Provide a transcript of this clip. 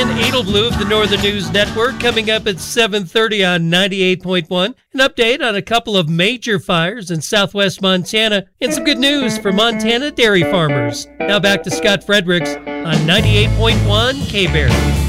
and Edelblue of the Northern News Network. Coming up at 7:30 on 98.1. An update on a couple of major fires in southwest Montana and some good news for Montana dairy farmers. Now back to Scott Fredericks on 98.1 K-Bear.